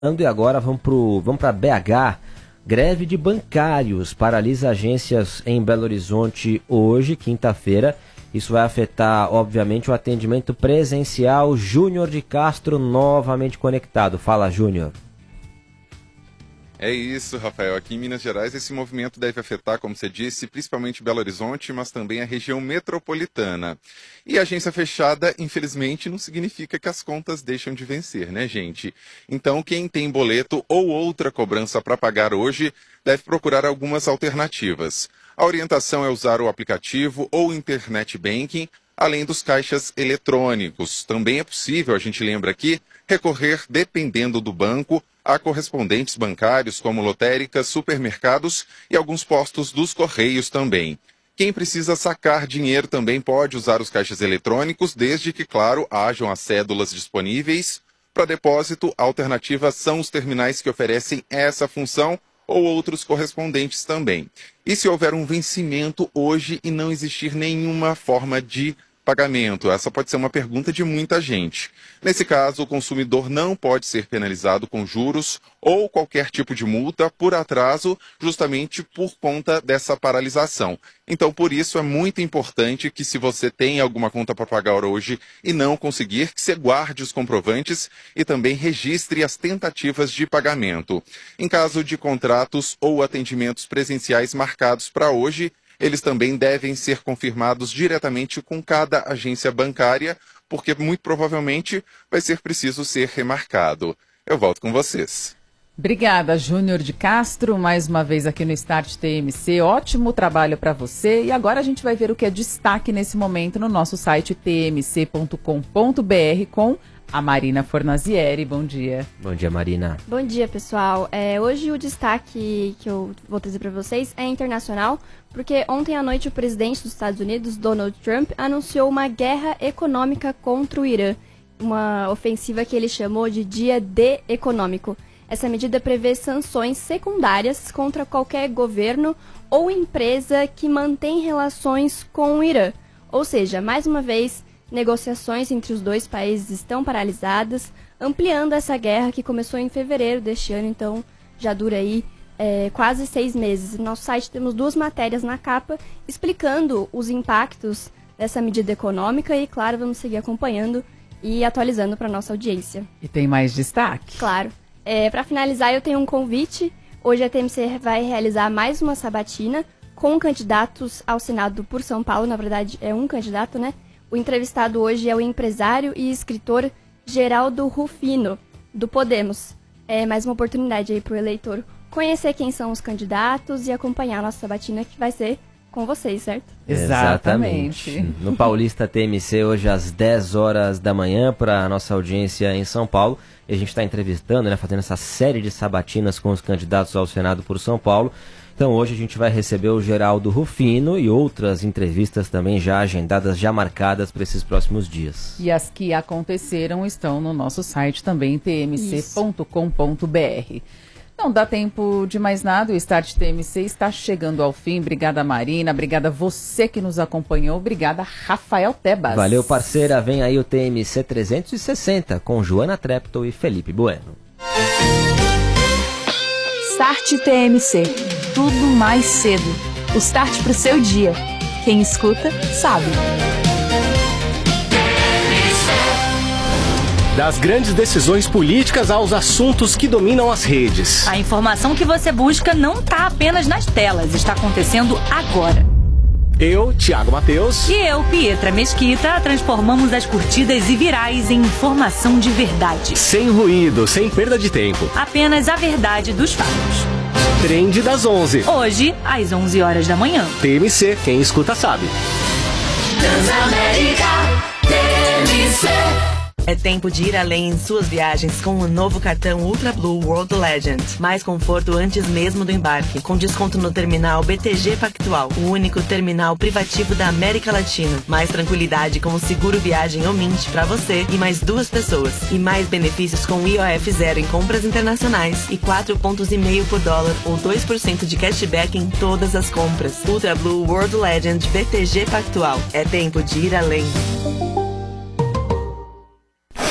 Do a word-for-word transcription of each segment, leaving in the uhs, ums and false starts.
E agora vamos pro, vamos para B H. Greve de bancários paralisa agências em Belo Horizonte hoje, quinta-feira. Isso vai afetar, obviamente, o atendimento presencial. Júnior de Castro novamente conectado. Fala, Júnior. É isso, Rafael. Aqui em Minas Gerais, esse movimento deve afetar, como você disse, principalmente Belo Horizonte, mas também a região metropolitana. E a agência fechada, infelizmente, não significa que as contas deixam de vencer, né, gente? Então, quem tem boleto ou outra cobrança para pagar hoje, deve procurar algumas alternativas. A orientação é usar o aplicativo ou internet banking, além dos caixas eletrônicos. Também é possível, a gente lembra aqui, recorrer, dependendo do banco, a correspondentes bancários como lotéricas, supermercados e alguns postos dos Correios também. Quem precisa sacar dinheiro também pode usar os caixas eletrônicos, desde que, claro, hajam as cédulas disponíveis. Para depósito, a alternativa são os terminais que oferecem essa função ou outros correspondentes também. E se houver um vencimento hoje e não existir nenhuma forma de pagamento? Essa pode ser uma pergunta de muita gente. Nesse caso, o consumidor não pode ser penalizado com juros ou qualquer tipo de multa por atraso, justamente por conta dessa paralisação. Então, por isso, é muito importante que, se você tem alguma conta para pagar hoje e não conseguir, que você guarde os comprovantes e também registre as tentativas de pagamento. Em caso de contratos ou atendimentos presenciais marcados para hoje, eles também devem ser confirmados diretamente com cada agência bancária, porque muito provavelmente vai ser preciso ser remarcado. Eu volto com vocês. Obrigada, Júnior de Castro, mais uma vez aqui no Start T M C. Ótimo trabalho para você. E agora a gente vai ver o que é destaque nesse momento no nosso site t m c ponto com ponto b r com a Marina Fornazieri. Bom dia. Bom dia, Marina. Bom dia, pessoal. É, hoje o destaque que eu vou trazer para vocês é internacional, porque ontem à noite o presidente dos Estados Unidos, Donald Trump, anunciou uma guerra econômica contra o Irã, uma ofensiva que ele chamou de Dia D econômico. Essa medida prevê sanções secundárias contra qualquer governo ou empresa que mantém relações com o Irã. Ou seja, mais uma vez, negociações entre os dois países estão paralisadas, ampliando essa guerra que começou em fevereiro deste ano, então já dura aí é, quase seis meses. No nosso site temos duas matérias na capa explicando os impactos dessa medida econômica e, claro, vamos seguir acompanhando e atualizando para a nossa audiência. E tem mais destaque? Claro. É, para finalizar, eu tenho um convite. Hoje a T M C vai realizar mais uma sabatina com candidatos ao Senado por São Paulo. Na verdade, é um candidato, né? O entrevistado hoje é o empresário e escritor Geraldo Rufino, do Podemos. É mais uma oportunidade aí para o eleitor conhecer quem são os candidatos e acompanhar a nossa sabatina, que vai ser com vocês, certo? Exatamente. No Paulista T M C, hoje às dez horas da manhã, para a nossa audiência em São Paulo. E a gente está entrevistando, né, fazendo essa série de sabatinas com os candidatos ao Senado por São Paulo. Então hoje a gente vai receber o Geraldo Rufino e outras entrevistas também já agendadas, já marcadas para esses próximos dias. E as que aconteceram estão no nosso site também, t m c ponto com ponto b r. Não dá tempo de mais nada, o Start T M C está chegando ao fim. Obrigada, Marina, obrigada você que nos acompanhou, obrigada, Rafael Tebas. Valeu, parceira, vem aí o T M C trezentos e sessenta com Joana Treptow e Felipe Bueno. Start T M C, tudo mais cedo. O start pro seu dia. Quem escuta, sabe. Das grandes decisões políticas aos assuntos que dominam as redes. A informação que você busca não está apenas nas telas, está acontecendo agora. Eu, Thiago Matheus. E eu, Pietra Mesquita, transformamos as curtidas e virais em informação de verdade. Sem ruído, sem perda de tempo. Apenas a verdade dos fatos. Trend das onze. Hoje, às onze horas da manhã. T M C, quem escuta sabe. Transamérica T M C. É tempo de ir além em suas viagens com o novo cartão Ultra Blue World Legend. Mais conforto antes mesmo do embarque, com desconto no terminal B T G Pactual, o único terminal privativo da América Latina. Mais tranquilidade com o seguro viagem ou Mint para você e mais duas pessoas. E mais benefícios com I O F zero em compras internacionais e quatro pontos e meio por dólar ou dois por cento de cashback em todas as compras. Ultra Blue World Legend B T G Pactual. É tempo de ir além. Para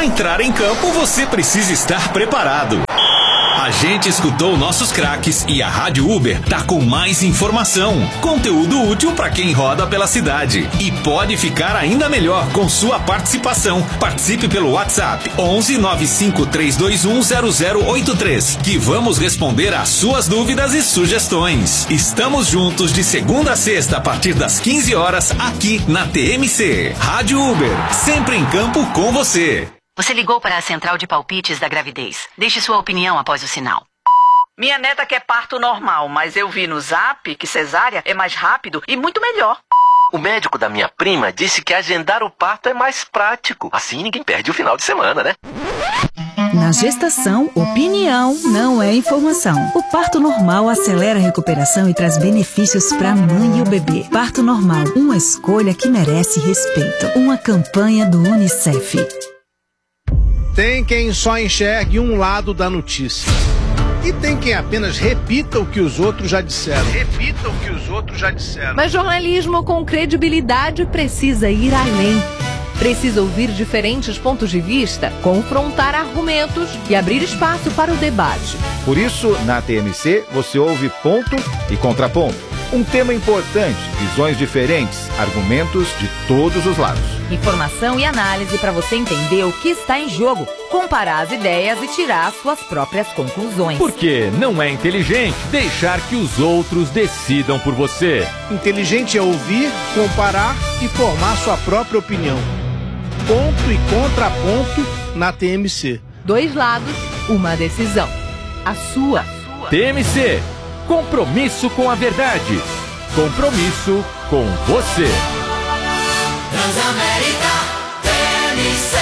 entrar em campo, você precisa estar preparado. A gente escutou nossos craques e a Rádio Uber tá com mais informação, conteúdo útil para quem roda pela cidade. E pode ficar ainda melhor com sua participação. Participe pelo WhatsApp onze nove cinco três dois um zero zero oito três, que vamos responder às suas dúvidas e sugestões. Estamos juntos de segunda a sexta a partir das quinze horas aqui na T M C. Rádio Uber, sempre em campo com você. Você ligou para a central de palpites da gravidez. Deixe sua opinião após o sinal. Minha neta quer parto normal, mas eu vi no Zap que cesárea é mais rápido e muito melhor. O médico da minha prima disse que agendar o parto é mais prático. Assim ninguém perde o final de semana, né? Na gestação, opinião não é informação. O parto normal acelera a recuperação e traz benefícios para a mãe e o bebê. Parto normal, uma escolha que merece respeito. Uma campanha do Unicef. Tem quem só enxergue um lado da notícia. E tem quem apenas repita o que os outros já disseram. Repita o que os outros já disseram. Mas jornalismo com credibilidade precisa ir além. Precisa ouvir diferentes pontos de vista, confrontar argumentos e abrir espaço para o debate. Por isso, na T M C, você ouve ponto e contraponto. Um tema importante, visões diferentes, argumentos de todos os lados. Informação e análise para você entender o que está em jogo, comparar as ideias e tirar suas próprias conclusões. Porque não é inteligente deixar que os outros decidam por você. Inteligente é ouvir, comparar e formar sua própria opinião. Ponto e contraponto na T M C. Dois lados, uma decisão. A sua. T M C. Compromisso com a verdade. Compromisso com você. Transamérica T M C.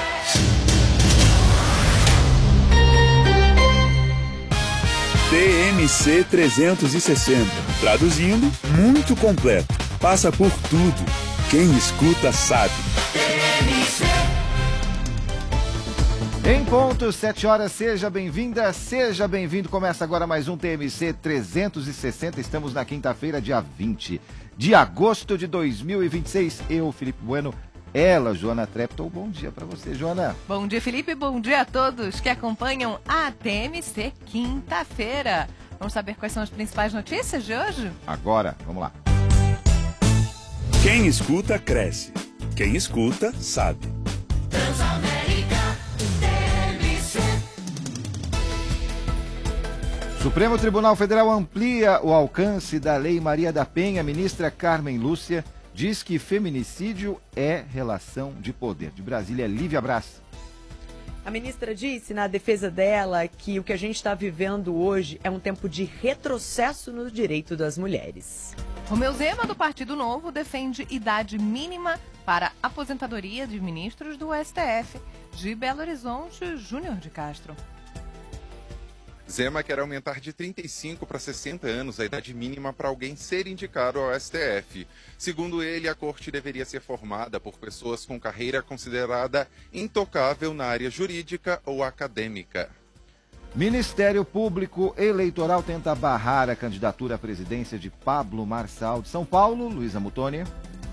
T M C trezentos e sessenta. Traduzindo, muito completo. Passa por tudo. Quem escuta sabe. T M C. Em ponto, sete horas, seja bem-vinda, seja bem-vindo. Começa agora mais um T M C trezentos e sessenta. Estamos na quinta-feira, dia vinte de agosto de dois mil e vinte e seis. Eu, Felipe Bueno, ela, Joana Trepton. Bom dia para você, Joana. Bom dia, Felipe. Bom dia a todos que acompanham a T M C quinta-feira. Vamos saber quais são as principais notícias de hoje? Agora, vamos lá. Quem escuta, cresce. Quem escuta, sabe. Transamérica T M C. Supremo Tribunal Federal amplia o alcance da Lei Maria da Penha. A ministra Carmen Lúcia diz que feminicídio é relação de poder. De Brasília, Lívia Braz. A ministra disse na defesa dela que o que a gente está vivendo hoje é um tempo de retrocesso no direito das mulheres. Romeu Zema, do Partido Novo, defende idade mínima para aposentadoria de ministros do S T F. De Belo Horizonte, Júnior de Castro. Zema quer aumentar de trinta e cinco para sessenta anos a idade mínima para alguém ser indicado ao S T F. Segundo ele, a corte deveria ser formada por pessoas com carreira considerada intocável na área jurídica ou acadêmica. Ministério Público Eleitoral tenta barrar a candidatura à presidência de Pablo Marçal. De São Paulo, Luísa Mutoni.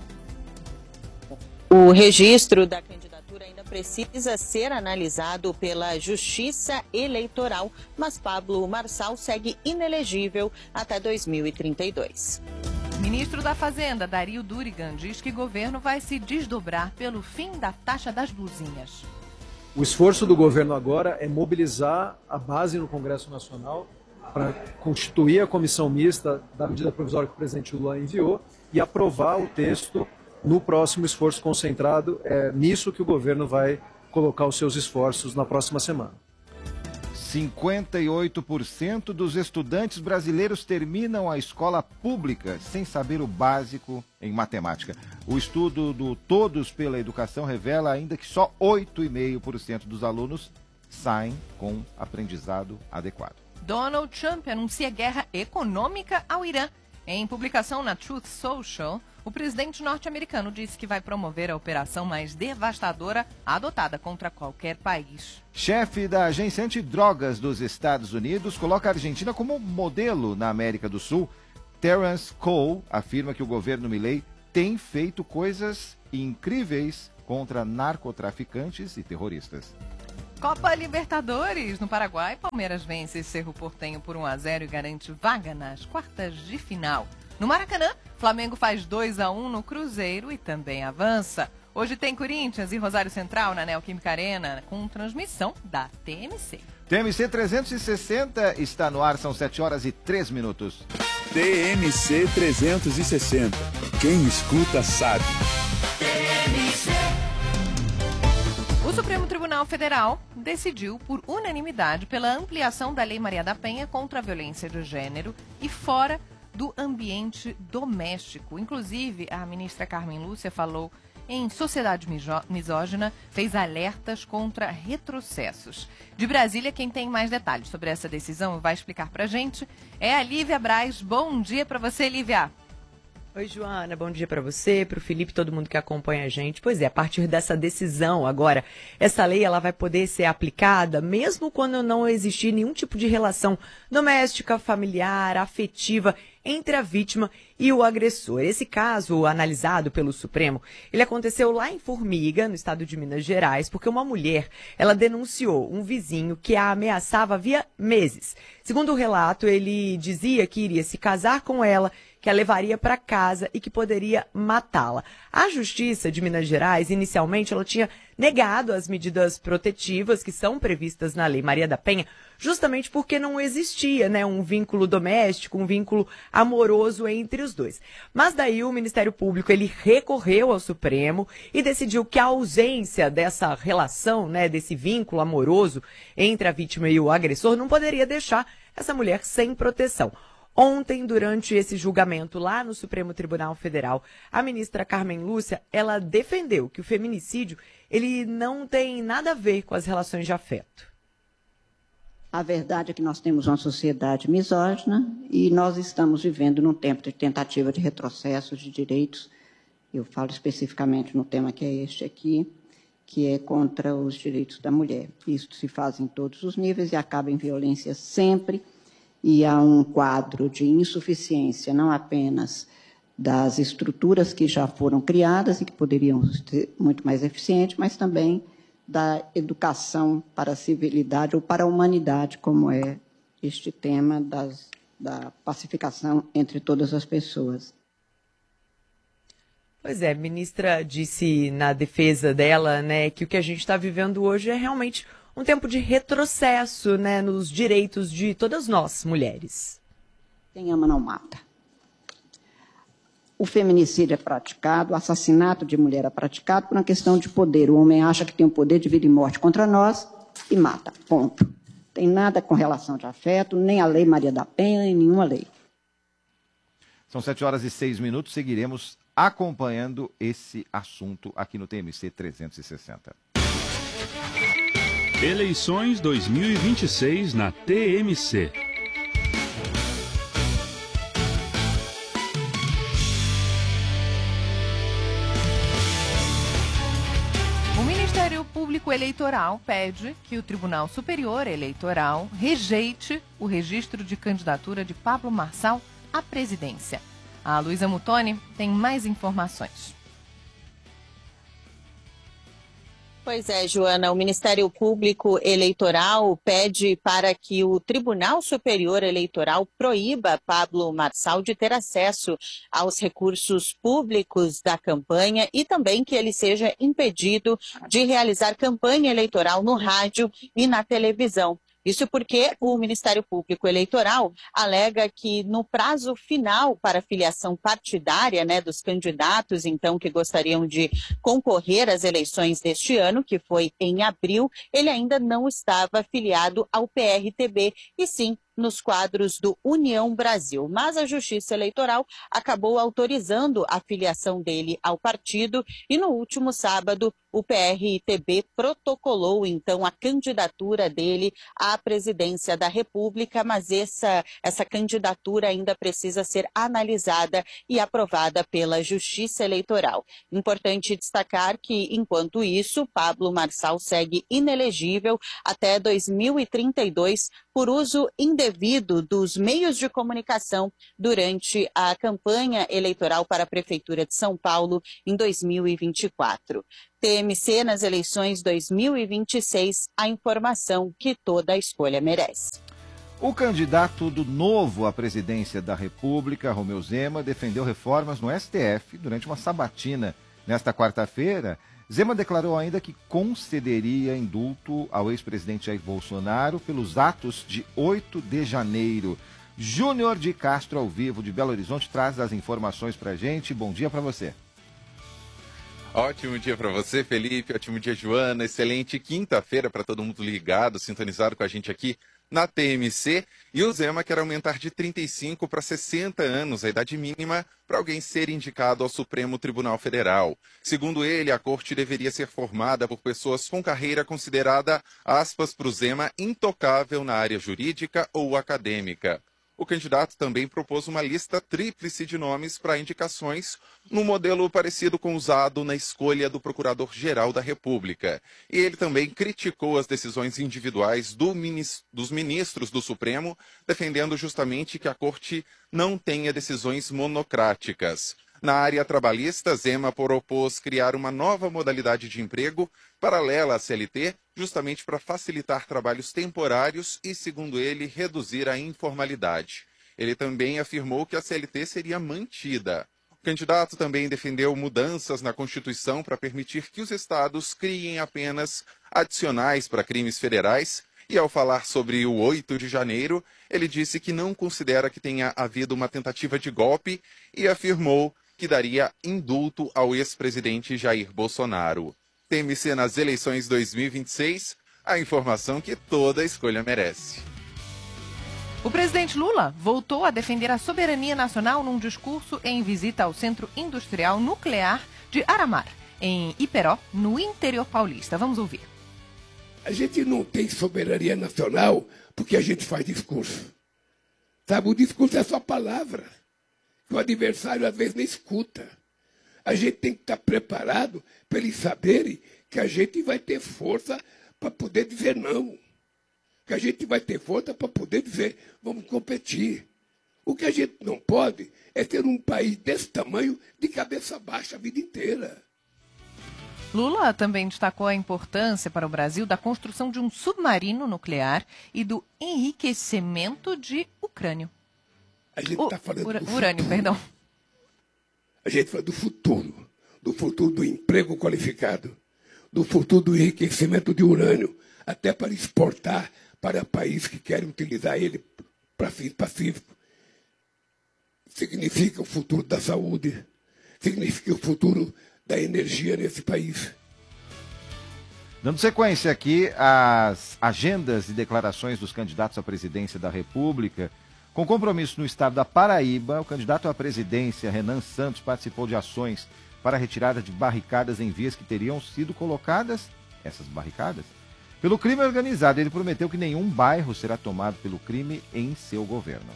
O registro da candidatura ainda precisa ser analisado pela Justiça Eleitoral, mas Pablo Marçal segue inelegível até dois mil e trinta e dois. Ministro da Fazenda, Dario Durigan, diz que o governo vai se desdobrar pelo fim da taxa das blusinhas. O esforço do governo agora é mobilizar a base no Congresso Nacional para constituir a comissão mista da medida provisória que o presidente Lula enviou e aprovar o texto no próximo esforço concentrado. É nisso que o governo vai colocar os seus esforços na próxima semana. cinquenta e oito por cento dos estudantes brasileiros terminam a escola pública sem saber o básico em matemática. O estudo do Todos pela Educação revela ainda que só oito vírgula cinco por cento dos alunos saem com aprendizado adequado. Donald Trump anuncia guerra econômica ao Irã. Em publicação na Truth Social, o presidente norte-americano disse que vai promover a operação mais devastadora adotada contra qualquer país. Chefe da Agência Antidrogas dos Estados Unidos coloca a Argentina como modelo na América do Sul. Terence Cole afirma que o governo Milei tem feito coisas incríveis contra narcotraficantes e terroristas. Copa Libertadores. No Paraguai, Palmeiras vence Cerro Porteño por um a zero e garante vaga nas quartas de final. No Maracanã, Flamengo faz dois a um no Cruzeiro e também avança. Hoje tem Corinthians e Rosário Central na Neoquímica Arena, com transmissão da T M C. T M C trezentos e sessenta está no ar, são sete horas e três minutos. T M C trezentos e sessenta. Quem escuta sabe. O Supremo Tribunal Federal decidiu por unanimidade pela ampliação da Lei Maria da Penha contra a violência de gênero e fora do ambiente doméstico. Inclusive, a ministra Carmen Lúcia falou em Sociedade Misógina, fez alertas contra retrocessos. De Brasília, quem tem mais detalhes sobre essa decisão vai explicar pra gente é a Lívia Braz. Bom dia para você, Lívia. Oi, Joana, bom dia para você, para o Felipe, todo mundo que acompanha a gente. Pois é, a partir dessa decisão agora, essa lei ela vai poder ser aplicada mesmo quando não existir nenhum tipo de relação doméstica, familiar, afetiva entre a vítima e o agressor. Esse caso, analisado pelo Supremo, ele aconteceu lá em Formiga, no estado de Minas Gerais, porque uma mulher, ela denunciou um vizinho que a ameaçava havia meses. Segundo o relato, ele dizia que iria se casar com ela, que a levaria para casa e que poderia matá-la. A Justiça de Minas Gerais, inicialmente, ela tinha negado as medidas protetivas que são previstas na Lei Maria da Penha, justamente porque não existia, né, um vínculo doméstico, um vínculo amoroso entre os dois. Mas daí o Ministério Público, ele recorreu ao Supremo e decidiu que a ausência dessa relação, né, desse vínculo amoroso entre a vítima e o agressor não poderia deixar essa mulher sem proteção. Ontem, durante esse julgamento lá no Supremo Tribunal Federal, a ministra Carmen Lúcia, ela defendeu que o feminicídio, ele não tem nada a ver com as relações de afeto. A verdade é que nós temos uma sociedade misógina e nós estamos vivendo num tempo de tentativa de retrocesso de direitos. Eu falo especificamente no tema que é este aqui, que é contra os direitos da mulher. Isso se faz em todos os níveis e acaba em violência sempre. E há um quadro de insuficiência, não apenas das estruturas que já foram criadas e que poderiam ser muito mais eficientes, mas também da educação para a civilidade ou para a humanidade, como é este tema das, da pacificação entre todas as pessoas. Pois é, a ministra disse na defesa dela, né, que o que a gente está vivendo hoje é realmente um tempo de retrocesso, né, nos direitos de todas nós, mulheres. Quem ama não mata. O feminicídio é praticado, o assassinato de mulher é praticado por uma questão de poder. O homem acha que tem o poder de vida e morte contra nós e mata, ponto. Tem nada com relação de afeto, nem a Lei Maria da Penha, nem nenhuma lei. São sete horas e seis minutos, seguiremos acompanhando esse assunto aqui no T M C trezentos e sessenta. Eleições dois mil e vinte e seis na T M C. O Ministério Público Eleitoral pede que o Tribunal Superior Eleitoral rejeite o registro de candidatura de Pablo Marçal à presidência. A Luísa Mutoni tem mais informações. Pois é, Joana, o Ministério Público Eleitoral pede para que o Tribunal Superior Eleitoral proíba Pablo Marçal de ter acesso aos recursos públicos da campanha e também que ele seja impedido de realizar campanha eleitoral no rádio e na televisão. Isso porque o Ministério Público Eleitoral alega que no prazo final para a filiação partidária, né, dos candidatos, então, que gostariam de concorrer às eleições deste ano, que foi em abril, ele ainda não estava afiliado ao P R T B, e sim nos quadros do União Brasil. Mas a Justiça Eleitoral acabou autorizando a filiação dele ao partido e no último sábado o P R T B protocolou então a candidatura dele à presidência da República, mas essa, essa candidatura ainda precisa ser analisada e aprovada pela Justiça Eleitoral. Importante destacar que, enquanto isso, Pablo Marçal segue inelegível até dois mil e trinta e dois por uso indevido indevido dos meios de comunicação durante a campanha eleitoral para a Prefeitura de São Paulo em dois mil e vinte e quatro. T M C nas eleições dois mil e vinte e seis, a informação que toda a escolha merece. O candidato do Novo à presidência da República, Romeu Zema, defendeu reformas no S T F durante uma sabatina nesta quarta-feira. Zema declarou ainda que concederia indulto ao ex-presidente Jair Bolsonaro pelos atos de oito de janeiro. Júnior de Castro, ao vivo de Belo Horizonte, traz as informações pra gente. Bom dia para você. Ótimo dia para você, Felipe. Ótimo dia, Joana. Excelente quinta-feira para todo mundo ligado, sintonizado com a gente aqui na T M C. E o Zema quer aumentar de trinta e cinco para sessenta anos a idade mínima para alguém ser indicado ao Supremo Tribunal Federal. Segundo ele, a corte deveria ser formada por pessoas com carreira considerada, aspas, para o Zema, intocável na área jurídica ou acadêmica. O candidato também propôs uma lista tríplice de nomes para indicações, num modelo parecido com o usado na escolha do Procurador-Geral da República. E ele também criticou as decisões individuais do minis- dos ministros do Supremo, defendendo justamente que a Corte não tenha decisões monocráticas. Na área trabalhista, Zema propôs criar uma nova modalidade de emprego paralela à C L T, justamente para facilitar trabalhos temporários e, segundo ele, reduzir a informalidade. Ele também afirmou que a C L T seria mantida. O candidato também defendeu mudanças na Constituição para permitir que os estados criem apenas adicionais para crimes federais. E ao falar sobre o oito de janeiro, ele disse que não considera que tenha havido uma tentativa de golpe e afirmou que daria indulto ao ex-presidente Jair Bolsonaro. T M C nas eleições dois mil e vinte e seis, a informação que toda escolha merece. O presidente Lula voltou a defender a soberania nacional num discurso em visita ao Centro Industrial Nuclear de Aramar, em Iperó, no interior paulista. Vamos ouvir. A gente não tem soberania nacional porque a gente faz discurso. Sabe, o discurso é só palavra, que o adversário às vezes nem escuta. A gente tem que estar preparado para eles saberem que a gente vai ter força para poder dizer não. Que a gente vai ter força para poder dizer, vamos competir. O que a gente não pode é ter um país desse tamanho de cabeça baixa a vida inteira. Lula também destacou a importância para o Brasil da construção de um submarino nuclear e do enriquecimento de ucrânio. A gente está falando Ura, do urânio, futuro. perdão. A gente fala do futuro, do futuro do emprego qualificado, do futuro do enriquecimento de urânio, até para exportar para países que querem utilizar ele para fins pacíficos. Significa o futuro da saúde, significa o futuro da energia nesse país. Dando sequência aqui às agendas e declarações dos candidatos à presidência da República, com compromisso no estado da Paraíba, o candidato à presidência, Renan Santos, participou de ações para a retirada de barricadas em vias que teriam sido colocadas, essas barricadas, pelo crime organizado. Ele prometeu que nenhum bairro será tomado pelo crime em seu governo.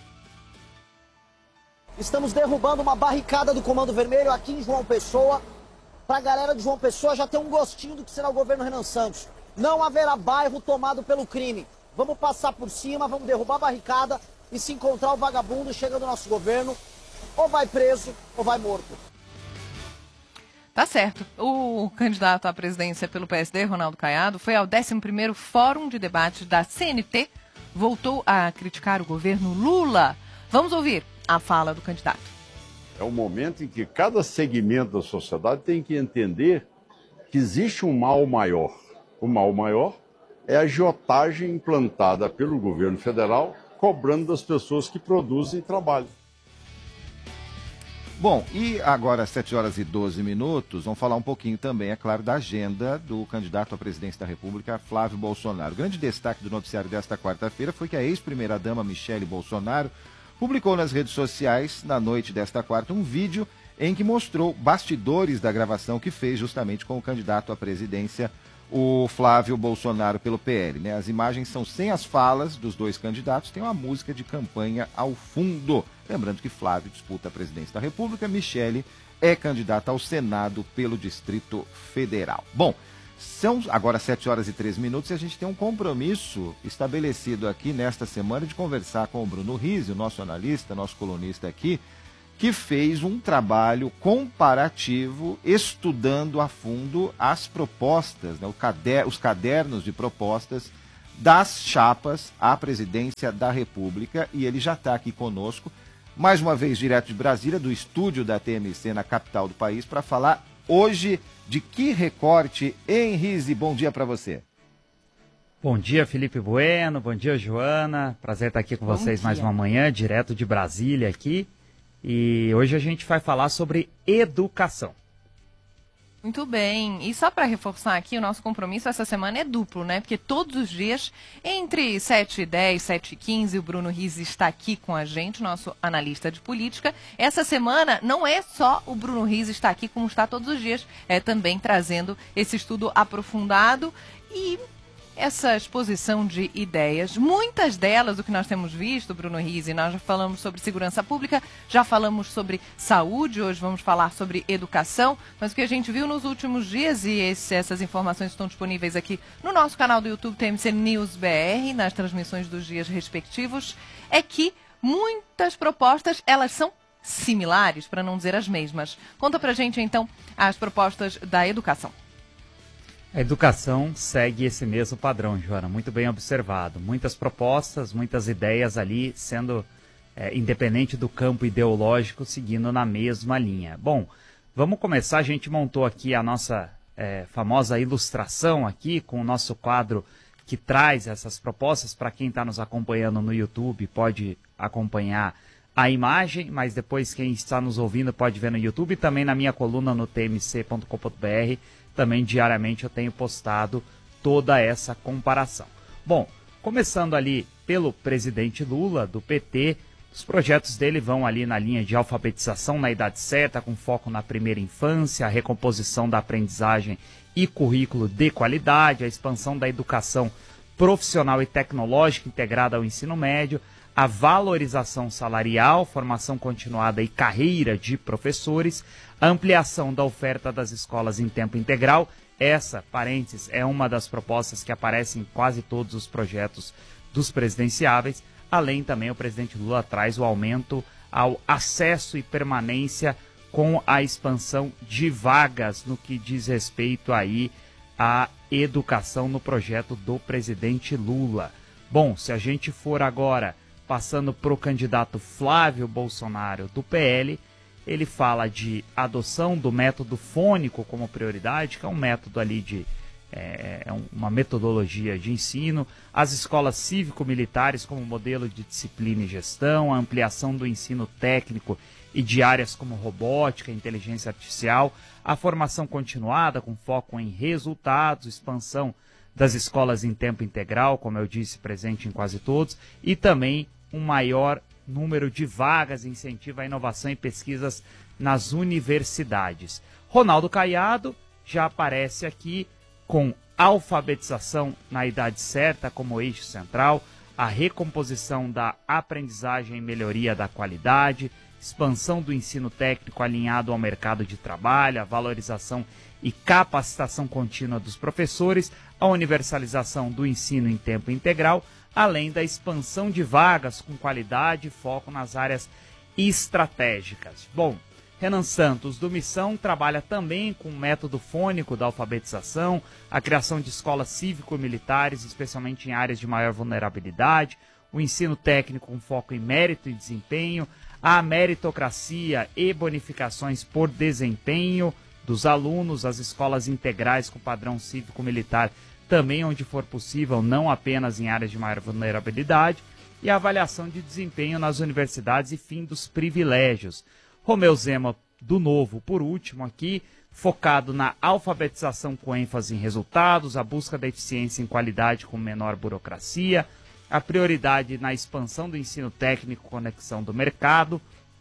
Estamos derrubando uma barricada do Comando Vermelho aqui em João Pessoa, para a galera de João Pessoa já ter um gostinho do que será o governo Renan Santos. Não haverá bairro tomado pelo crime. Vamos passar por cima, vamos derrubar a barricada e se encontrar o vagabundo chega do nosso governo, ou vai preso ou vai morto. Tá certo. O candidato à presidência pelo P S D, Ronaldo Caiado, foi ao décimo primeiro Fórum de Debate da C N T, voltou a criticar o governo Lula. Vamos ouvir a fala do candidato. É um momento em que cada segmento da sociedade tem que entender que existe um mal maior. O mal maior é a agiotagem implantada pelo governo federal, cobrando das pessoas que produzem trabalho. Bom, e agora às sete horas e doze minutos, vamos falar um pouquinho também, é claro, da agenda do candidato à presidência da República, Flávio Bolsonaro. O grande destaque do noticiário desta quarta-feira foi que a ex-primeira-dama Michele Bolsonaro publicou nas redes sociais, na noite desta quarta, um vídeo em que mostrou bastidores da gravação que fez justamente com o candidato à presidência, o Flávio Bolsonaro, pelo P L. Né? As imagens são sem as falas dos dois candidatos, tem uma música de campanha ao fundo. Lembrando que Flávio disputa a presidência da República, Michele é candidata ao Senado pelo Distrito Federal. Bom, São agora sete horas e três minutos e a gente tem um compromisso estabelecido aqui nesta semana de conversar com o Bruno Rizzi, o nosso analista, nosso colunista aqui, que fez um trabalho comparativo estudando a fundo as propostas, né, o cader- os cadernos de propostas das chapas à presidência da República, e ele já está aqui conosco, mais uma vez direto de Brasília, do estúdio da T M C na capital do país, para falar hoje de que recorte. Hein, Rizzi, bom dia para você. Bom dia, Felipe Bueno, bom dia, Joana, prazer estar aqui com Bom vocês dia. mais uma manhã, direto de Brasília aqui, e hoje a gente vai falar sobre educação. Muito bem. E só para reforçar aqui, o nosso compromisso essa semana é duplo, né? Porque todos os dias, entre sete e dez, sete e quinze, o Bruno Rizzi está aqui com a gente, nosso analista de política. Essa semana não é só o Bruno Rizzi estar aqui como está todos os dias, é também trazendo esse estudo aprofundado e essa exposição de ideias. Muitas delas, o que nós temos visto, Bruno Rizzi, nós já falamos sobre segurança pública, já falamos sobre saúde, hoje vamos falar sobre educação, mas o que a gente viu nos últimos dias, e esse, essas informações estão disponíveis aqui no nosso canal do YouTube T M C News B R, nas transmissões dos dias respectivos, é que muitas propostas, elas são similares, para não dizer as mesmas. Conta pra gente, então, as propostas da educação. A educação segue esse mesmo padrão, Joana, muito bem observado. Muitas propostas, muitas ideias ali sendo, é, independente do campo ideológico, seguindo na mesma linha. Bom, vamos começar. A gente montou aqui a nossa é, famosa ilustração aqui com o nosso quadro que traz essas propostas. Para quem está nos acompanhando no YouTube pode acompanhar a imagem, mas depois quem está nos ouvindo pode ver no YouTube e também na minha coluna no t m c ponto com ponto b r. Também diariamente eu tenho postado toda essa comparação. Bom, começando ali pelo presidente Lula, do P T, os projetos dele vão ali na linha de alfabetização na idade certa, com foco na primeira infância, a recomposição da aprendizagem e currículo de qualidade, a expansão da educação profissional e tecnológica integrada ao ensino médio, a valorização salarial, formação continuada e carreira de professores, a ampliação da oferta das escolas em tempo integral. Essa, parênteses, é uma das propostas que aparecem em quase todos os projetos dos presidenciáveis. Além também, o presidente Lula traz o aumento ao acesso e permanência com a expansão de vagas no que diz respeito aí à educação no projeto do presidente Lula. Bom, se a gente for agora passando para o candidato Flávio Bolsonaro do P L, ele fala de adoção do método fônico como prioridade, que é um método ali de é, é uma metodologia de ensino, as escolas cívico-militares como modelo de disciplina e gestão, a ampliação do ensino técnico e de áreas como robótica e inteligência artificial, a formação continuada com foco em resultados, expansão das escolas em tempo integral, como eu disse, presente em quase todos, e também um maior número de vagas, incentivo à inovação e pesquisas nas universidades. Ronaldo Caiado já aparece aqui com alfabetização na idade certa como eixo central, a recomposição da aprendizagem e melhoria da qualidade, expansão do ensino técnico alinhado ao mercado de trabalho, a valorização e capacitação contínua dos professores, a universalização do ensino em tempo integral, além da expansão de vagas com qualidade e foco nas áreas estratégicas. Bom, Renan Santos, do Missão, trabalha também com o método fônico da alfabetização, a criação de escolas cívico-militares, especialmente em áreas de maior vulnerabilidade, o ensino técnico com foco em mérito e desempenho, a meritocracia e bonificações por desempenho dos alunos, as escolas integrais com padrão cívico-militar também onde for possível, não apenas em áreas de maior vulnerabilidade, e a avaliação de desempenho nas universidades e fim dos privilégios. Romeu Zema, do Novo, por último aqui, focado na alfabetização com ênfase em resultados, a busca da eficiência em qualidade com menor burocracia, a prioridade na expansão do ensino técnico, conexão do mercado,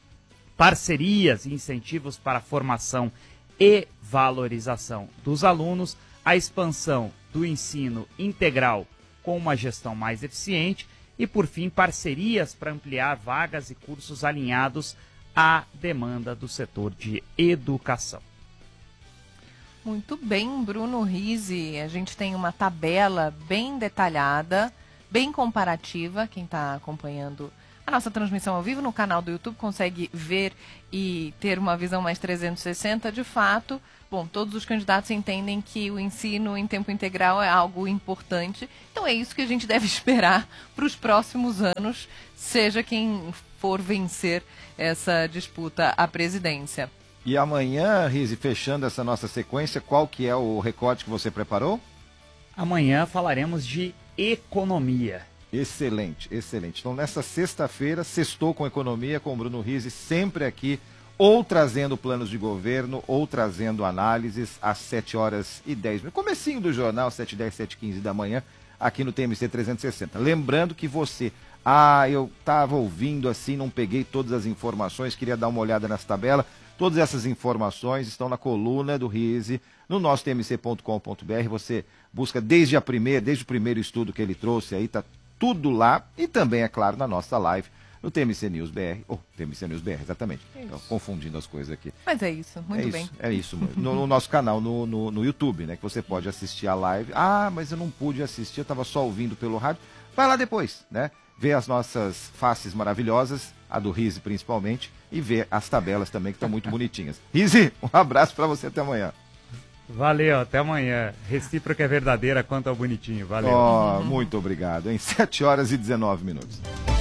parcerias e incentivos para a formação e valorização dos alunos, a expansão do ensino integral com uma gestão mais eficiente e, por fim, parcerias para ampliar vagas e cursos alinhados à demanda do setor de educação. Muito bem, Bruno Rizzi. A gente tem uma tabela bem detalhada, bem comparativa. Quem está acompanhando a nossa transmissão ao vivo no canal do YouTube consegue ver e ter uma visão mais trezentos e sessenta. De fato, bom, todos os candidatos entendem que o ensino em tempo integral é algo importante. Então é isso que a gente deve esperar para os próximos anos, seja quem for vencer essa disputa à presidência. E amanhã, Rizzi, fechando essa nossa sequência, qual que é o recorte que você preparou? Amanhã falaremos de economia. Excelente, excelente. Então, nessa sexta-feira, sextou com economia, com o Bruno Rizzi, sempre aqui, ou trazendo planos de governo, ou trazendo análises às sete horas e dez minutos. Comecinho do jornal, sete e dez, sete e quinze da manhã, aqui no T M C trezentos e sessenta. Lembrando que você... Ah, eu estava ouvindo assim, não peguei todas as informações, queria dar uma olhada nessa tabela. Todas essas informações estão na coluna do Rizzi, no nosso T M C ponto com ponto B R. Você busca desde a primeira, desde o primeiro estudo que ele trouxe aí, tá tudo lá. E também, é claro, na nossa live, no T M C News B R. Oh, T M C News B R, exatamente. Tô confundindo as coisas aqui. Mas é isso, muito é bem. Isso, é isso, no, no nosso canal, no, no, no YouTube, né? Que você pode assistir a live. Ah, mas eu não pude assistir, eu estava só ouvindo pelo rádio. Vai lá depois, né? Ver as nossas faces maravilhosas, a do Rizzi principalmente, e ver as tabelas também que estão muito bonitinhas. Rizzi, um abraço para você, até amanhã. Valeu, até amanhã. Recíproca é verdadeira quanto ao bonitinho, valeu. Oh, muito obrigado, em sete horas e dezenove minutos.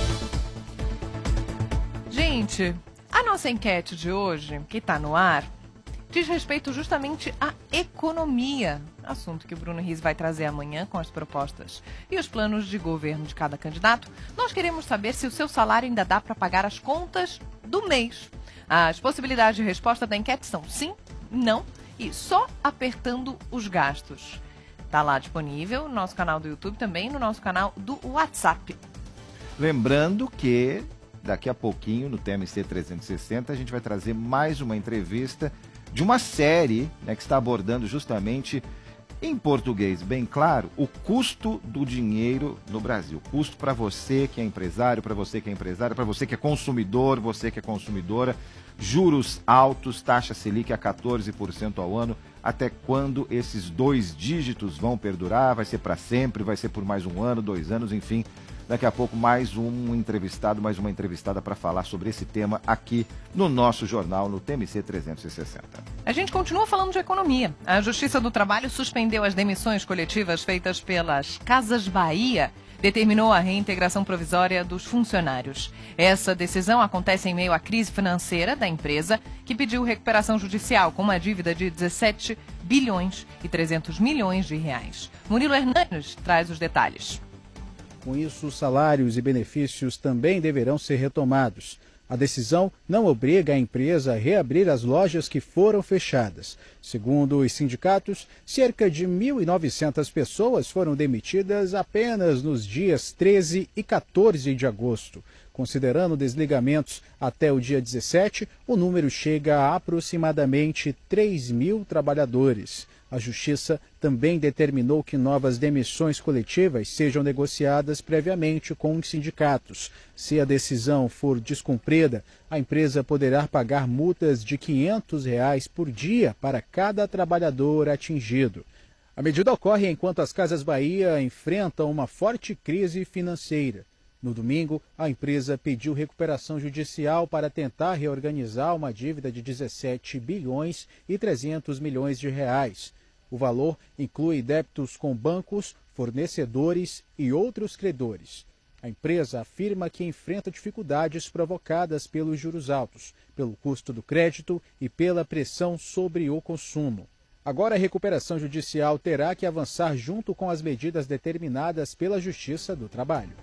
Gente, a nossa enquete de hoje, que está no ar, diz respeito justamente à economia, assunto que o Bruno Rizzi vai trazer amanhã com as propostas e os planos de governo de cada candidato. Nós queremos saber se o seu salário ainda dá para pagar as contas do mês. As possibilidades de resposta da enquete são sim, não e só apertando os gastos. Está lá disponível no nosso canal do YouTube, também no nosso canal do WhatsApp. Lembrando que daqui a pouquinho no T M C trezentos e sessenta a gente vai trazer mais uma entrevista de uma série, né, que está abordando justamente, em português bem claro, o custo do dinheiro no Brasil. Custo para você que é empresário, para você que é empresário, para você que é consumidor, você que é consumidora. Juros altos, taxa Selic a quatorze por cento ao ano. Até quando esses dois dígitos vão perdurar? Vai ser para sempre? Vai ser por mais um ano, dois anos, enfim. Daqui a pouco mais um entrevistado, mais uma entrevistada para falar sobre esse tema aqui no nosso jornal, no T M C trezentos e sessenta. A gente continua falando de economia. A Justiça do Trabalho suspendeu as demissões coletivas feitas pelas Casas Bahia, determinou a reintegração provisória dos funcionários. Essa decisão acontece em meio à crise financeira da empresa, que pediu recuperação judicial com uma dívida de dezessete bilhões e trezentos milhões de reais. Murilo Hernandes traz os detalhes. Com isso, os salários e benefícios também deverão ser retomados. A decisão não obriga a empresa a reabrir as lojas que foram fechadas. Segundo os sindicatos, cerca de mil e novecentas pessoas foram demitidas apenas nos dias treze e quatorze de agosto. Considerando desligamentos até o dia dezessete, o número chega a aproximadamente três mil trabalhadores. A Justiça também determinou que novas demissões coletivas sejam negociadas previamente com os sindicatos. Se a decisão for descumprida, a empresa poderá pagar multas de quinhentos reais por dia para cada trabalhador atingido. A medida ocorre enquanto as Casas Bahia enfrentam uma forte crise financeira. No domingo, a empresa pediu recuperação judicial para tentar reorganizar uma dívida de dezessete bilhões e trezentos milhões de reais. O valor inclui débitos com bancos, fornecedores e outros credores. A empresa afirma que enfrenta dificuldades provocadas pelos juros altos, pelo custo do crédito e pela pressão sobre o consumo. Agora, a recuperação judicial terá que avançar junto com as medidas determinadas pela Justiça do Trabalho.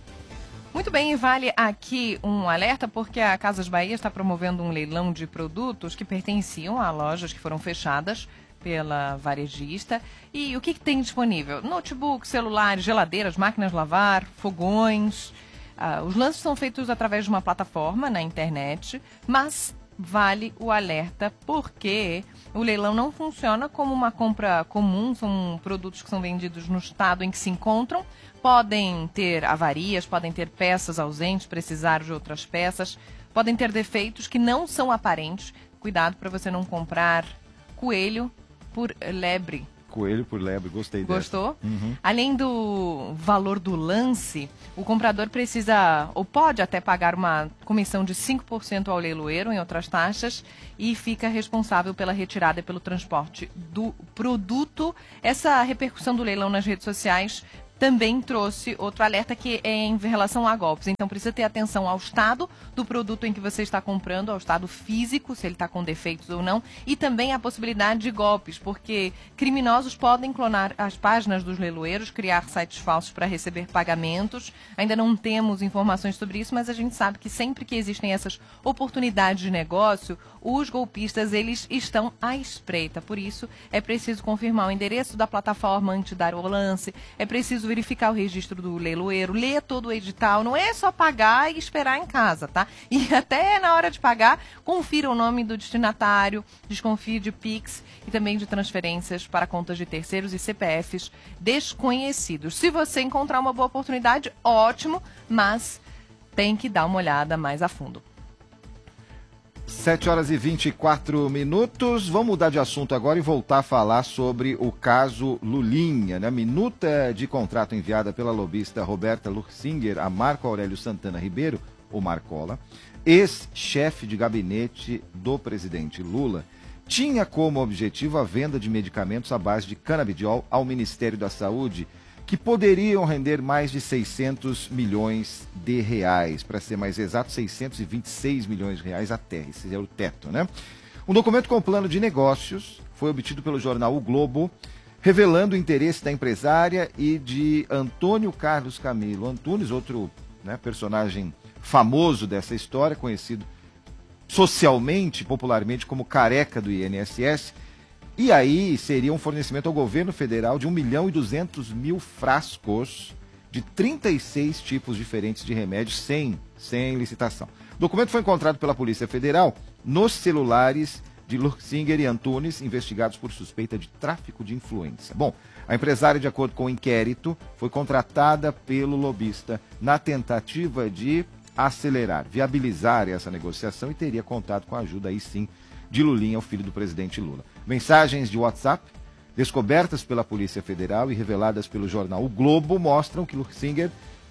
Muito bem, e vale aqui um alerta, porque a Casas Bahia está promovendo um leilão de produtos que pertenciam a lojas que foram fechadas pela varejista. E o que, que tem disponível? Notebook, celulares, geladeiras, máquinas de lavar, fogões. Ah, os lances são feitos através de uma plataforma na internet, mas vale o alerta porque o leilão não funciona como uma compra comum, são produtos que são vendidos no estado em que se encontram, podem ter avarias, podem ter peças ausentes, precisar de outras peças, podem ter defeitos que não são aparentes. Cuidado para você não comprar coelho por lebre. Coelho por lebre, gostei dessa. Gostou? Uhum. Além do valor do lance, o comprador precisa, ou pode até pagar uma comissão de cinco por cento ao leiloeiro, em outras taxas, e fica responsável pela retirada e pelo transporte do produto. Essa repercussão do leilão nas redes sociais também trouxe outro alerta que é em relação a golpes. Então precisa ter atenção ao estado do produto em que você está comprando, ao estado físico, se ele está com defeitos ou não, e também a possibilidade de golpes, porque criminosos podem clonar as páginas dos leiloeiros, criar sites falsos para receber pagamentos. Ainda não temos informações sobre isso, mas a gente sabe que sempre que existem essas oportunidades de negócio, os golpistas eles estão à espreita. Por isso é preciso confirmar o endereço da plataforma antes de dar o lance, é preciso verificar o registro do leiloeiro, ler todo o edital, não é só pagar e esperar em casa, tá? E até na hora de pagar, confira o nome do destinatário, desconfie de Pix e também de transferências para contas de terceiros e C P Fs desconhecidos. Se você encontrar uma boa oportunidade, ótimo, mas tem que dar uma olhada mais a fundo. sete horas e vinte e quatro minutos. Vamos mudar de assunto agora e voltar a falar sobre o caso Lulinha, né? Minuta de contrato enviada pela lobista Roberta Lursinger a Marco Aurélio Santana Ribeiro, ou Marcola, ex-chefe de gabinete do presidente Lula, tinha como objetivo a venda de medicamentos à base de canabidiol ao Ministério da Saúde, que poderiam render mais de seiscentos milhões de reais, para ser mais exato, seiscentos e vinte e seis milhões de reais até, esse é o teto, né? Um documento com plano de negócios foi obtido pelo jornal O Globo, revelando o interesse da empresária e de Antônio Carlos Camilo Antunes, outro, né, personagem famoso dessa história, conhecido socialmente, popularmente como Careca do I N S S. E aí seria um fornecimento ao governo federal de um milhão e duzentos mil frascos de trinta e seis tipos diferentes de remédios sem, sem licitação. O documento foi encontrado pela Polícia Federal nos celulares de Lursinger e Antunes, investigados por suspeita de tráfico de influência. Bom, a empresária, de acordo com o inquérito, foi contratada pelo lobista na tentativa de acelerar, viabilizar essa negociação e teria contado com a ajuda, aí sim, de Lulinha, o filho do presidente Lula. Mensagens de WhatsApp, descobertas pela Polícia Federal e reveladas pelo jornal O Globo, mostram que Lursinger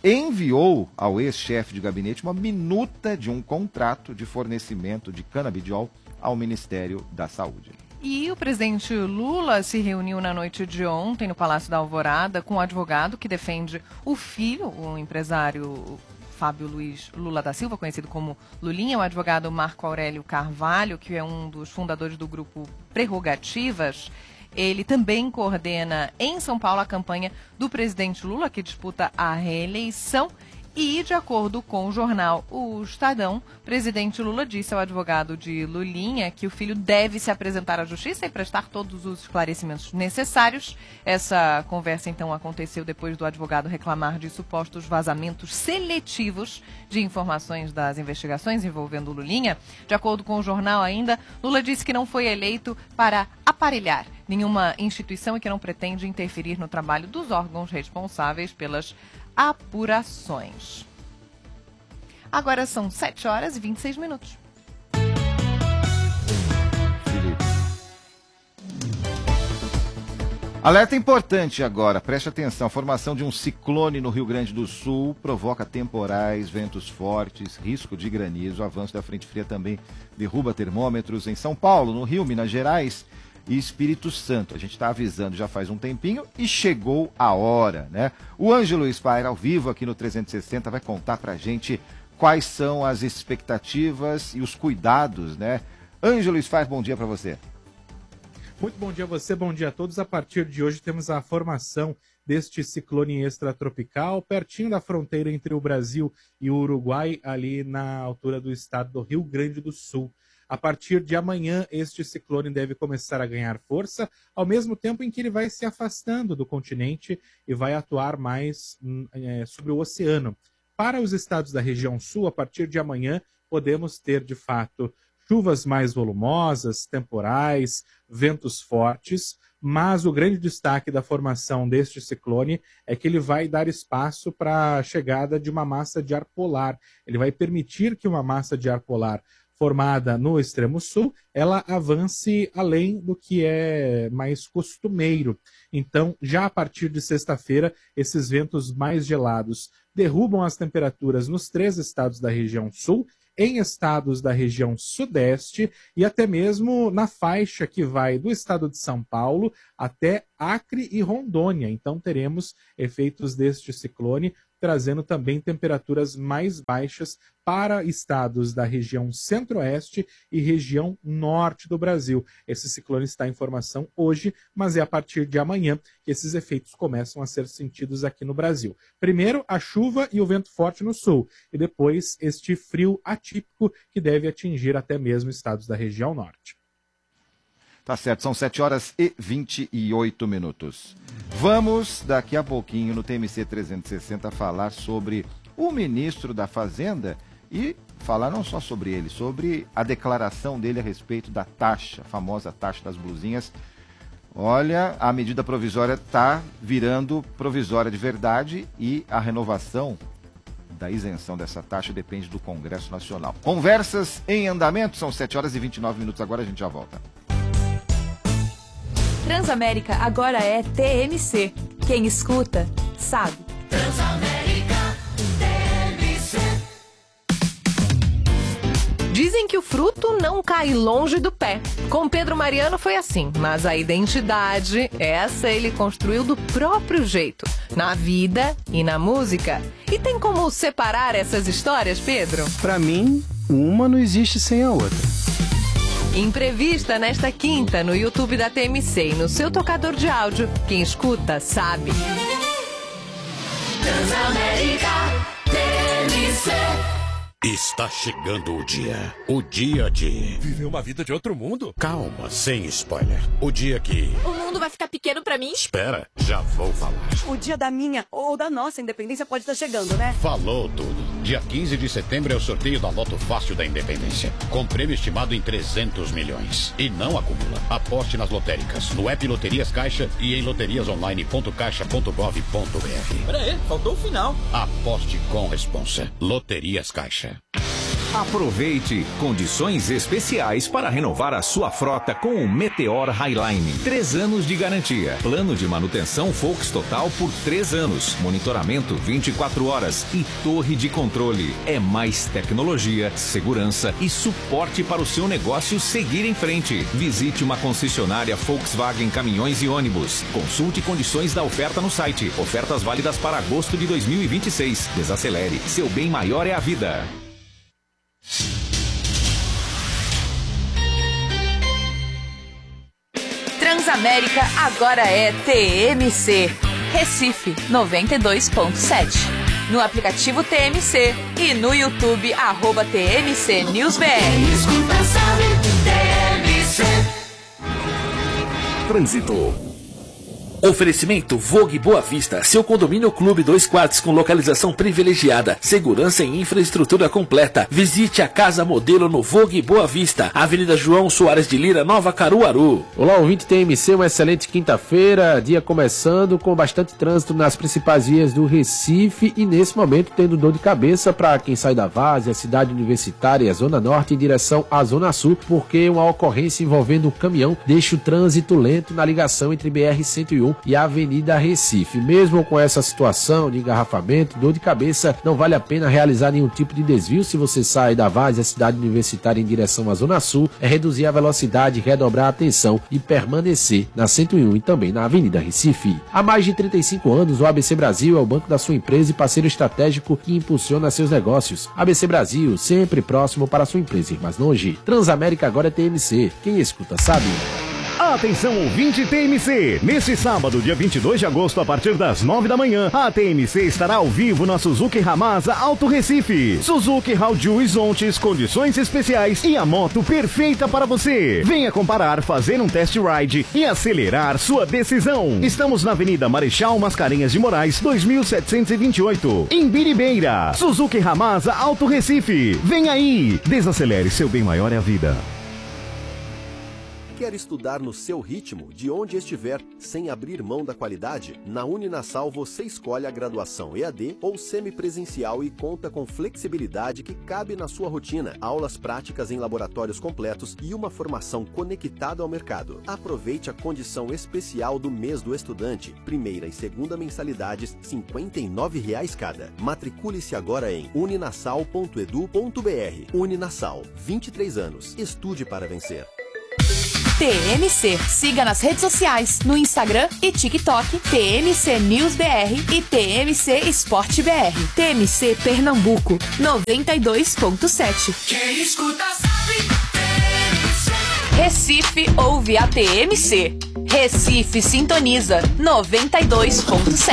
enviou ao ex-chefe de gabinete uma minuta de um contrato de fornecimento de canabidiol ao Ministério da Saúde. E o presidente Lula se reuniu na noite de ontem no Palácio da Alvorada com um advogado que defende o filho, o empresário Fábio Luiz Lula da Silva, conhecido como Lulinha, o advogado Marco Aurélio Carvalho, que é um dos fundadores do grupo Prerrogativas. Ele também coordena em São Paulo a campanha do presidente Lula, que disputa a reeleição. E, de acordo com o jornal O Estadão, o presidente Lula disse ao advogado de Lulinha que o filho deve se apresentar à justiça e prestar todos os esclarecimentos necessários. Essa conversa, então, aconteceu depois do advogado reclamar de supostos vazamentos seletivos de informações das investigações envolvendo Lulinha. De acordo com o jornal ainda, Lula disse que não foi eleito para aparelhar nenhuma instituição e que não pretende interferir no trabalho dos órgãos responsáveis pelas apurações. Agora são sete horas e vinte e seis minutos. Felipe. Alerta importante agora, preste atenção. A formação de um ciclone no Rio Grande do Sul provoca temporais, ventos fortes, risco de granizo. O avanço da frente fria também derruba termômetros em São Paulo, no Rio, Minas Gerais e Espírito Santo. A gente está avisando já faz um tempinho e chegou a hora, né? O Ângelo Spair, ao vivo aqui no trezentos e sessenta, vai contar pra gente quais são as expectativas e os cuidados, né? Ângelo Spair, bom dia para você. Muito bom dia a você, bom dia a todos. A partir de hoje temos a formação deste ciclone extratropical pertinho da fronteira entre o Brasil e o Uruguai, ali na altura do estado do Rio Grande do Sul. A partir de amanhã, este ciclone deve começar a ganhar força, ao mesmo tempo em que ele vai se afastando do continente e vai atuar mais é, sobre o oceano. Para os estados da região sul, a partir de amanhã, podemos ter, de fato, chuvas mais volumosas, temporais, ventos fortes, mas o grande destaque da formação deste ciclone é que ele vai dar espaço para a chegada de uma massa de ar polar. Ele vai permitir que uma massa de ar polar formada no extremo sul, ela avance além do que é mais costumeiro. Então, já a partir de sexta-feira, esses ventos mais gelados derrubam as temperaturas nos três estados da região sul, em estados da região sudeste e até mesmo na faixa que vai do estado de São Paulo até Acre e Rondônia. Então teremos efeitos deste ciclone, trazendo também temperaturas mais baixas para estados da região centro-oeste e região norte do Brasil. Esse ciclone está em formação hoje, mas é a partir de amanhã que esses efeitos começam a ser sentidos aqui no Brasil. Primeiro, a chuva e o vento forte no sul, e depois este frio atípico que deve atingir até mesmo estados da região norte. Tá certo, são sete horas e vinte e oito minutos. Vamos, daqui a pouquinho, no T M C trezentos e sessenta, falar sobre o ministro da Fazenda e falar não só sobre ele, sobre a declaração dele a respeito da taxa, a famosa taxa das blusinhas. Olha, a medida provisória está virando provisória de verdade e a renovação da isenção dessa taxa depende do Congresso Nacional. Conversas em andamento, são sete horas e vinte e nove minutos, agora a gente já volta. Transamérica agora é T M C. Quem escuta, sabe. Transamérica T M C. Dizem que o fruto não cai longe do pé. Com Pedro Mariano foi assim, mas a identidade, essa ele construiu do próprio jeito, na vida e na música. E tem como separar essas histórias, Pedro? Pra mim, uma não existe sem a outra. Entrevista nesta quinta no YouTube da T M C e no seu tocador de áudio. Quem escuta, sabe. Transamérica T M C. Está chegando o dia. O dia de... Viver uma vida de outro mundo? Calma, sem spoiler. O dia que... O mundo vai ficar pequeno pra mim? Espera, já vou falar. O dia da minha ou da nossa independência pode estar chegando, né? Falou tudo. Dia quinze de setembro é o sorteio da Loto Fácil da Independência. Com prêmio estimado em trezentos milhões. E não acumula. Aposte nas lotéricas, no app Loterias Caixa e em loterias online ponto caixa ponto gov ponto br. Pera aí, faltou o final. Aposte com responsa. Loterias Caixa. Aproveite condições especiais para renovar a sua frota com o Meteor Highline. Três anos de garantia. Plano de manutenção Volks Total por três anos. Monitoramento vinte e quatro horas e torre de controle. É mais tecnologia, segurança e suporte para o seu negócio seguir em frente. Visite uma concessionária Volkswagen Caminhões e Ônibus. Consulte condições da oferta no site. Ofertas válidas para agosto de dois mil e vinte e seis. Desacelere. Seu bem maior é a vida. Transamérica agora é T M C. Recife noventa e dois ponto sete. No aplicativo T M C e no YouTube, arroba T M C News B R. Escuta, sabe, T M C. Trânsito. Oferecimento Vogue Boa Vista, seu condomínio clube dois quartos com localização privilegiada, segurança e infraestrutura completa. Visite a casa modelo no Vogue Boa Vista, Avenida João Soares de Lira, Nova Caruaru. Olá, ouvinte T M C, uma excelente quinta-feira, dia começando com bastante trânsito nas principais vias do Recife e nesse momento tendo dor de cabeça para quem sai da Várzea, cidade universitária, Zona Norte em direção à Zona Sul, porque uma ocorrência envolvendo um caminhão deixa o trânsito lento na ligação entre B R cento e um e a Avenida Recife. Mesmo com essa situação de engarrafamento, dor de cabeça, não vale a pena realizar nenhum tipo de desvio se você sai da Várzea, cidade universitária em direção à Zona Sul, é reduzir a velocidade, redobrar a atenção e permanecer na cento e um e também na Avenida Recife. Há mais de trinta e cinco anos, o A B C Brasil é o banco da sua empresa e parceiro estratégico que impulsiona seus negócios. A B C Brasil, sempre próximo para a sua empresa ir mais longe. Transamérica agora é T M C. Quem escuta sabe. Atenção, ouvinte T M C! Neste sábado, dia vinte e dois de agosto, a partir das nove da manhã, a T M C estará ao vivo na Suzuki Ramasa Alto Recife. Suzuki Haiju Isontes, condições especiais e a moto perfeita para você. Venha comparar, fazer um test ride e acelerar sua decisão. Estamos na Avenida Marechal Mascarenhas de Moraes, dois mil setecentos e vinte e oito, em Biribeira. Suzuki Ramasa Alto Recife. Vem aí! Desacelere, seu bem maior é a vida. Quer estudar no seu ritmo, de onde estiver, sem abrir mão da qualidade? Na Uninasal você escolhe a graduação E A D ou semipresencial e conta com flexibilidade que cabe na sua rotina, aulas práticas em laboratórios completos e uma formação conectada ao mercado. Aproveite a condição especial do mês do estudante. Primeira e segunda mensalidades, cinquenta e nove reais cada. Matricule-se agora em uninasal ponto edu ponto br. Uninasal, vinte e três anos. Estude para vencer. T M C. Siga nas redes sociais, no Instagram e TikTok, T M C News B R e T M C Esporte B R. T M C Pernambuco, noventa e dois ponto sete. Quem escuta sabe, T M C. Recife ouve a T M C. Recife sintoniza noventa e dois ponto sete.